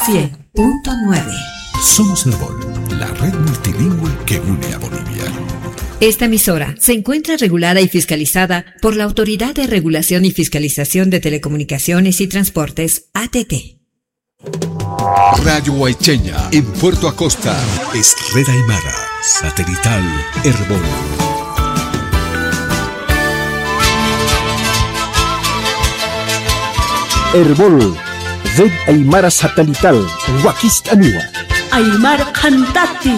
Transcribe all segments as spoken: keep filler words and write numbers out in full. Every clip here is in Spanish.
cien punto nueve. Somos Herbol, la red multilingüe que une a Bolivia. Esta emisora se encuentra regulada y fiscalizada por la Autoridad de Regulación y Fiscalización de Telecomunicaciones y Transportes, A T T. Radio Guaycheña, en Puerto Acosta, es Red Aymara, satelital Herbol. Herbol, Red Aymara satelital, Huaquistaniwa. Aymara Cantati.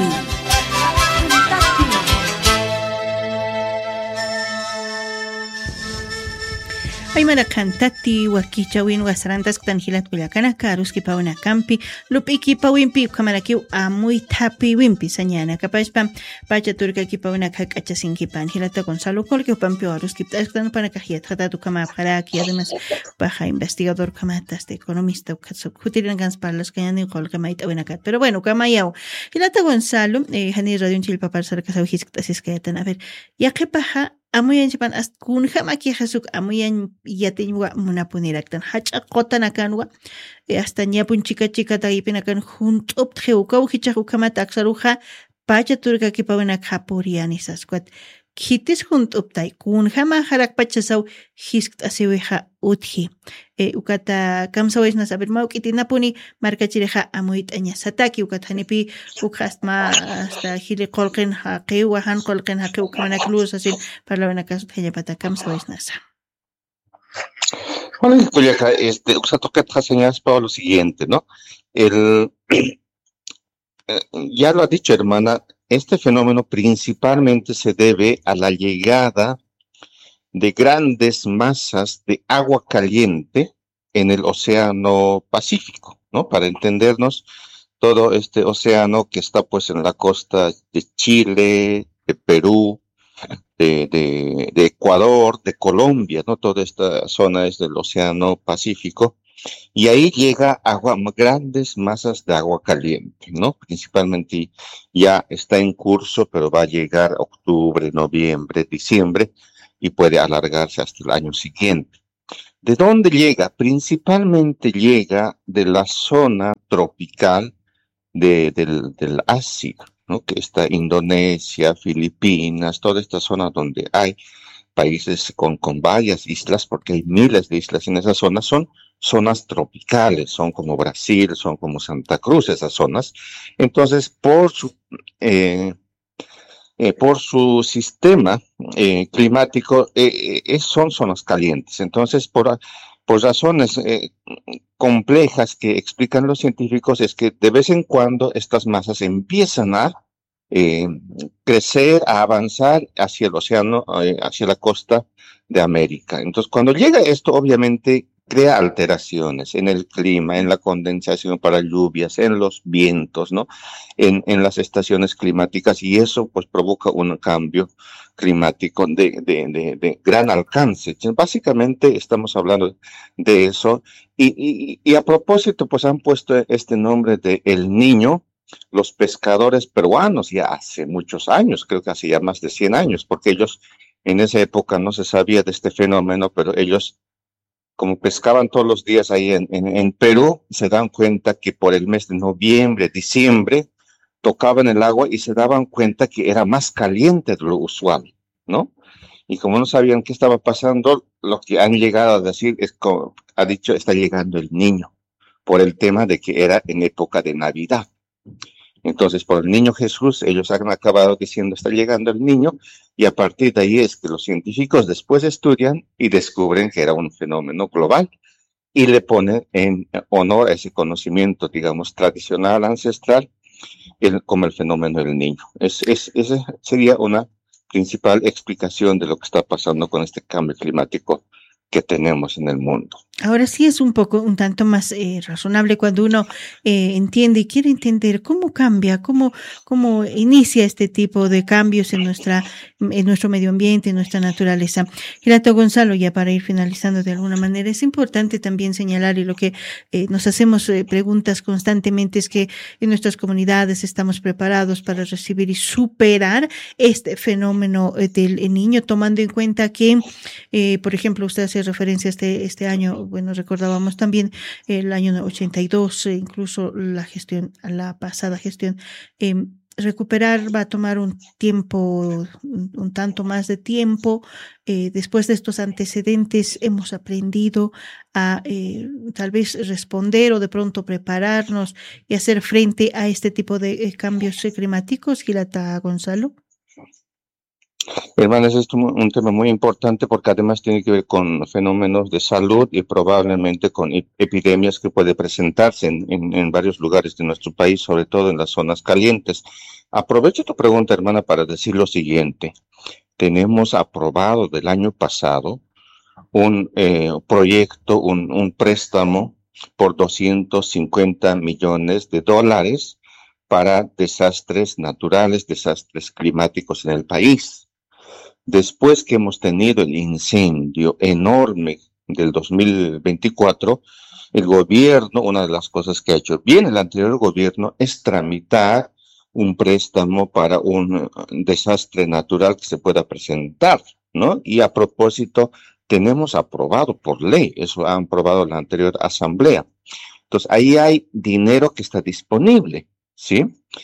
Aymara Cantati, Huaquichawin, Guasarantas, Tangilat, Culiacana, Caruski, Pauna Campi, Lupiki, Pawimpi, Kamaraki, Amuy Tapi, Wimpi, Sañana, Capaspa, Pacha Turca, Kipauna, Cacachasinki, Pangilata, Gonzalo, Colque, Pampio, Aruski, Tascan, Panacajiat, Hatatu, Kamaparaki, además, Baja investigador, Kamatas, de economista, Kutiran Ganspalas, Kayani, Colcamait, Abuenacat. Pero bueno, Kamayao, Hilata Gonzalo, Hani Radio Chilpa, para Sarcasauhis, Tasisquetan, a ver, ya que paja. Amuyan chipan as kun jamaki hasuk amuyan yateñwa munapuniractan hacha qotanakanwa hasta ñapun chica chica taipinakan junt'up tjeukaw hichajukamata aksaruja pacha turka kipawena kapuriani sasquat kitis junt'uptay kun jama harakpachasaw hisk'asiweja utji e ukata kamsawaisnas aber mawk'itinapuni markachireja amuyt'aña sataki ukatanipi ukasma hasta hili qolqin haqiwa han qolqin haqi ukamanak luz asin parlawenakasu tjallapata kamsawaisnasa. Bueno, Juliaca, este, usted toca señalas para lo siguiente, ¿no? El, ya lo ha dicho, hermana, este fenómeno principalmente se debe a la llegada de grandes masas de agua caliente en el Océano Pacífico, ¿no? Para entendernos, todo este océano que está pues en la costa de Chile, de Perú, de, de, de Ecuador, de Colombia, ¿no? Toda esta zona es del Océano Pacífico. Y ahí llega agua, grandes masas de agua caliente, ¿no? Principalmente ya está en curso, pero va a llegar octubre, noviembre, diciembre y puede alargarse hasta el año siguiente. ¿De dónde llega? Principalmente llega de la zona tropical de, del, del Asia, ¿no? Que está Indonesia, Filipinas, toda esta zona donde hay países con, con varias islas, porque hay miles de islas en esa zona, son zonas tropicales, son como Brasil, son como Santa Cruz, esas zonas. Entonces, por su, eh, eh, por su sistema eh, climático, eh, eh, son zonas calientes. Entonces, por, por razones eh, complejas que explican los científicos, es que de vez en cuando estas masas empiezan a eh, crecer, a avanzar hacia el océano, eh, hacia la costa de América. Entonces, cuando llega esto, obviamente, crea alteraciones en el clima, en la condensación para lluvias, en los vientos, ¿no? En, en las estaciones climáticas, y eso pues provoca un cambio climático de, de, de, de gran alcance. Básicamente estamos hablando de eso, y, y, y a propósito pues han puesto este nombre de El Niño, los pescadores peruanos, ya hace muchos años, creo que hace ya más de cien años, porque ellos en esa época no se sabía de este fenómeno, pero ellos, como pescaban todos los días ahí en, en, en Perú, se dan cuenta que por el mes de noviembre, diciembre, tocaban el agua y se daban cuenta que era más caliente de lo usual, ¿no? Y como no sabían qué estaba pasando, lo que han llegado a decir es, como ha dicho, está llegando el niño, por el tema de que era en época de Navidad. Entonces, por el niño Jesús, ellos han acabado diciendo, está llegando el niño, y a partir de ahí es que los científicos después estudian y descubren que era un fenómeno global, y le ponen en honor a ese conocimiento, digamos, tradicional, ancestral, el, como el fenómeno del niño. Es, es, esa sería una principal explicación de lo que está pasando con este cambio climático que tenemos en el mundo. Ahora sí es un poco, un tanto más eh, razonable cuando uno eh, entiende y quiere entender cómo cambia, cómo, cómo inicia este tipo de cambios en nuestra, en nuestro medio ambiente, en nuestra naturaleza. Girato Gonzalo, ya para ir finalizando de alguna manera, es importante también señalar, y lo que eh, nos hacemos eh, preguntas constantemente, es que en nuestras comunidades estamos preparados para recibir y superar este fenómeno eh, del niño, tomando en cuenta que, eh, por ejemplo, usted hace referencia a este, este año bueno, recordábamos también el año ochenta y dos, incluso la gestión, la pasada gestión. Eh, recuperar va a tomar un tiempo, un, un tanto más de tiempo. Eh, después de estos antecedentes hemos aprendido a eh, tal vez responder o de pronto prepararnos y hacer frente a este tipo de eh, cambios climáticos, Gilata Gonzalo. Hermanos, es un tema muy importante porque además tiene que ver con fenómenos de salud y probablemente con epidemias que puede presentarse en, en, en varios lugares de nuestro país, sobre todo en las zonas calientes. Aprovecho tu pregunta, hermana, para decir lo siguiente. Tenemos aprobado del año pasado un eh, proyecto, un, un préstamo por doscientos cincuenta millones de dólares para desastres naturales, desastres climáticos en el país. Después que hemos tenido el incendio enorme del dos mil veinticuatro, el gobierno, una de las cosas que ha hecho bien el anterior gobierno es tramitar un préstamo para un desastre natural que se pueda presentar, ¿no? Y a propósito, tenemos aprobado por ley, eso ha aprobado la anterior asamblea. Entonces, ahí hay dinero que está disponible, ¿sí?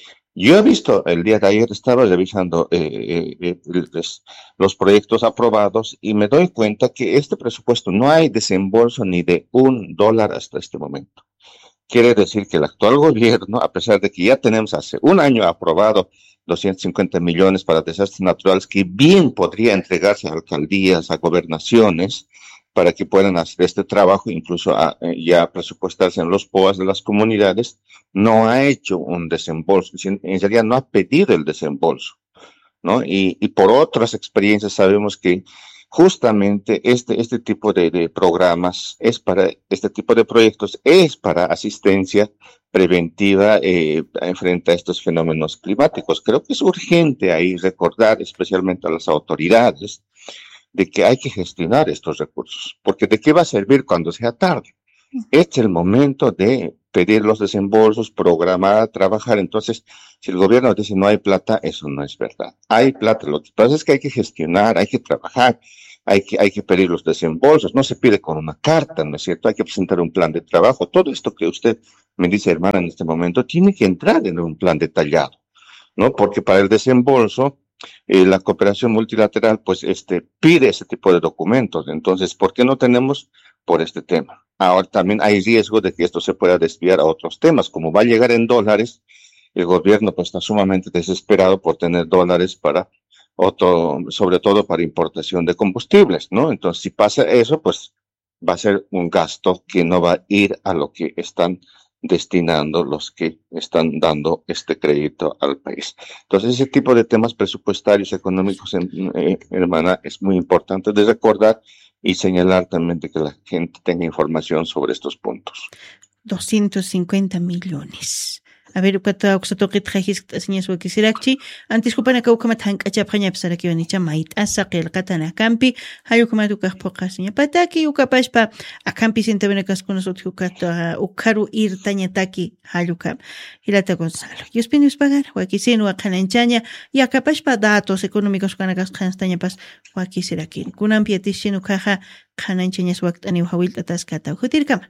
Yo he visto, el día de ayer estaba revisando eh, eh, los, los proyectos aprobados y me doy cuenta que este presupuesto no hay desembolso ni de un dólar hasta este momento. Quiere decir que el actual gobierno, a pesar de que ya tenemos hace un año aprobado doscientos cincuenta millones para desastres naturales, que bien podría entregarse a alcaldías, a gobernaciones, para que puedan hacer este trabajo, incluso a, ya presupuestarse en los P O As de las comunidades, no ha hecho un desembolso, en realidad no ha pedido el desembolso, ¿no? Y, y por otras experiencias sabemos que justamente este, este tipo de, de programas es para, este tipo de proyectos es para asistencia preventiva eh, frente a estos fenómenos climáticos. Creo que es urgente ahí recordar especialmente a las autoridades de que hay que gestionar estos recursos, porque ¿de qué va a servir cuando sea tarde? Este es el momento de pedir los desembolsos, programar, trabajar. Entonces, si el gobierno dice no hay plata, eso no es verdad. Hay plata, lo que pasa es que hay que gestionar, hay que trabajar, hay que, hay que pedir los desembolsos. No se pide con una carta, ¿no es cierto? Hay que presentar un plan de trabajo. Todo esto que usted me dice, hermana, en este momento, tiene que entrar en un plan detallado, ¿no? Porque para el desembolso, Eh, la cooperación multilateral pues este pide ese tipo de documentos. Entonces, ¿por qué no tenemos? Por este tema. Ahora también hay riesgo de que esto se pueda desviar a otros temas. Como va a llegar en dólares, el gobierno pues está sumamente desesperado por tener dólares para otro, sobre todo para importación de combustibles, ¿no? Entonces, si pasa eso, pues va a ser un gasto que no va a ir a lo que están destinando los que están dando este crédito al país. Entonces, ese tipo de temas presupuestarios, económicos, eh, hermana, es muy importante de recordar y señalar también de que la gente tenga información sobre estos puntos. doscientos cincuenta millones. A ver, ukata uksatoqi trajis tasiñas wakisirachi. Antes kupana kaukama tankacha praña psaraki wanicha mait asa qilqatana kampi. Hayukama tukaj pokasiña pataki ukapashpa akampi sintabenekas con nosotros ukata ukaru ir tañataki hayukam. Hilata Gonzalo. Yo espino pagar wakisinu akananchaña y akapashpa datos económicos kanakas kanstañapas wakisirakin. Kunan piatishinu kaja kananchañas waktani hawil tatascata ujutirkama.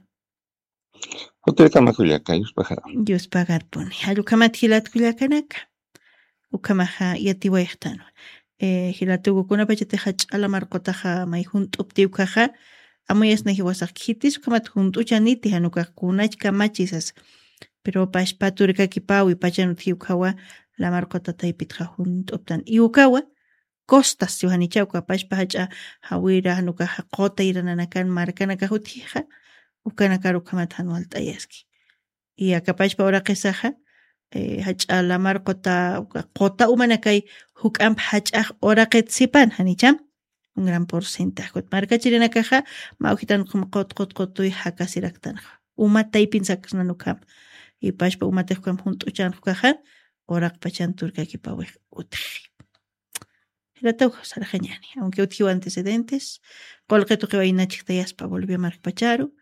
Hotel Kamakuliaka, yus pagar. Yus pagar pone. Halukamat hilat kuliakanaka. Ukamaha yatiwayhtano. Eh hilatugu kuna pachate hach ala marcotaja mai junt uptiukaja. Amoyas nahi wasak hitis ukamat junt uchaniti hanuka kunach kamachisas. Pero pashpaturika kipawi pachanutiukawa la marcota taipitja junt uptan. Iukawa costas yuhanichauka pashpahacha hawira hanuka qota irananakan markanaka hutija. Ukanakaru kamatano altayaski. Y akapashpa ora qisaja eh hach'ala marqota qota umanakay huk'am hach'aj ora qitsipan hanicham un gran porcentaje marka chirinakaja maujitan qum qot qot qotuy hakasiraktan umatay pinsakasnanukam y pashpa umatay kam juntuchan kaja ora pachan turkaki pawe utri. Hilataw sarajani, aunque utió antecedentes, colqueto que vaina chichtayaspa volvió a marpacharu.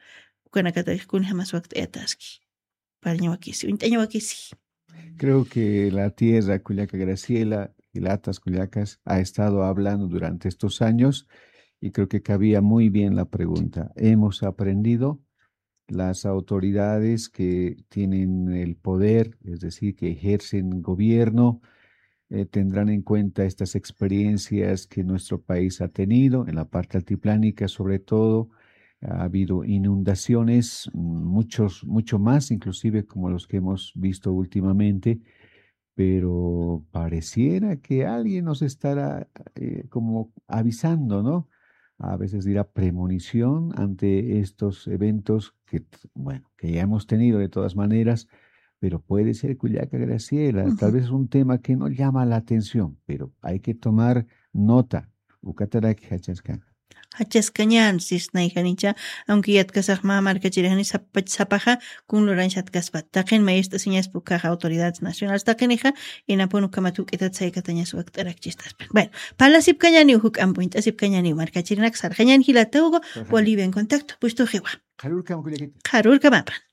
Creo que la tierra Culiaca Graciela y Latas Culiacas ha estado hablando durante estos años y creo que cabía muy bien la pregunta. Hemos aprendido, las autoridades que tienen el poder, es decir, que ejercen gobierno, eh, tendrán en cuenta estas experiencias que nuestro país ha tenido, en la parte altiplánica sobre todo. Ha habido inundaciones, muchos, mucho más, inclusive como los que hemos visto últimamente, pero pareciera que alguien nos estará eh, como avisando, ¿no? A veces dirá premonición ante estos eventos que, bueno, que ya hemos tenido de todas maneras, pero puede ser Cuyaca Graciela, Ujú. tal vez es un tema que no llama la atención, pero hay que tomar nota. Ucataraki hachasca. Hachascañan cisnaijanicha, aunque yatkasaj mamarca chirajani zapaja, kun loran chatkaspa. Taken maestra señas pucaja autoridades nacionales takenija, y naponu kamatuk etat saikataña su actarak chistas. Bueno, para sip cañani uhuk ampuinta sip cañani marca chirinak sarjañan hilataugo, Bolivia en contacto, puesto jewa. Harur kam Cuyaquita. Harur kamapa.